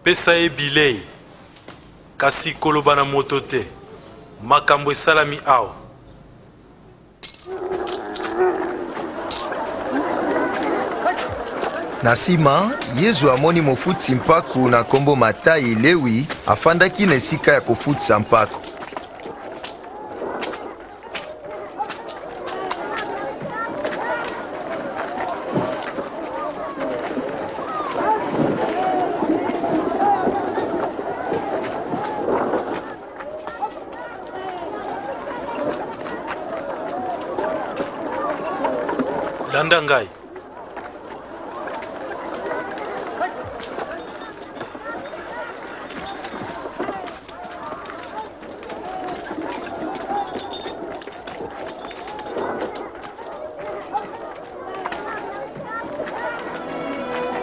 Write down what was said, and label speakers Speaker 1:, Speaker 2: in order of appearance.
Speaker 1: pesa ye bilei kasi koloba na moto te makambo esalami awa.
Speaker 2: Na nsima Yesu amoni mofutisi mpako na nkombo Matayi Lewi afandaki na esika ya kofutisa mpako.
Speaker 1: Landa ngai.